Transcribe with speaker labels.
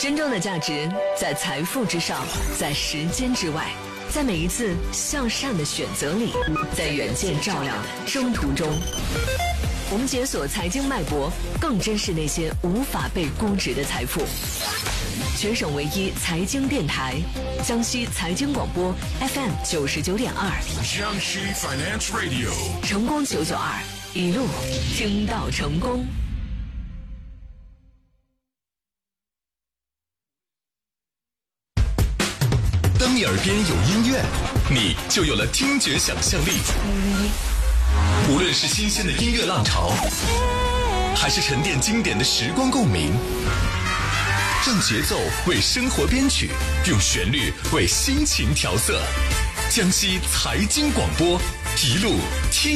Speaker 1: 真正的价值在财富之上，在时间之外，在每一次向善的选择里，在远见照亮征途中。我们解锁财经脉搏，更珍视那些无法被估值的财富。全省唯一财经电台，江西财经广播 FM 99.2，
Speaker 2: 江西 Finance Radio，
Speaker 1: 成功992，一路听到成功。
Speaker 3: 当你耳边有音乐，你就有了听觉想象力。无论是新鲜的音乐浪潮，还是沉淀经典的时光共鸣，让节奏为生活编曲，用旋律为心情调色。江西财经广播，一路听